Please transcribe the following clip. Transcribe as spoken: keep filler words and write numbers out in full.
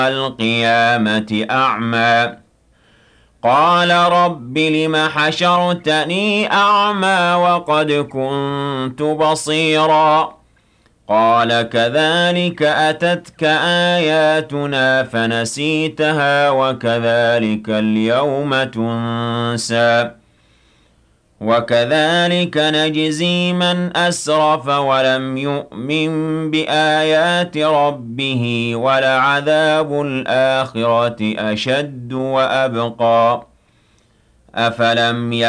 القيامة أعمى قال رب لم حشرتني أعمى وقد كنت بصيرا قال كذلك أتتك آياتنا فنسيتها وكذلك اليوم تنسى وكذلك نجزي من أسرف ولم يؤمن بآيات ربه ولعذاب الآخرة أشد وأبقى أفلم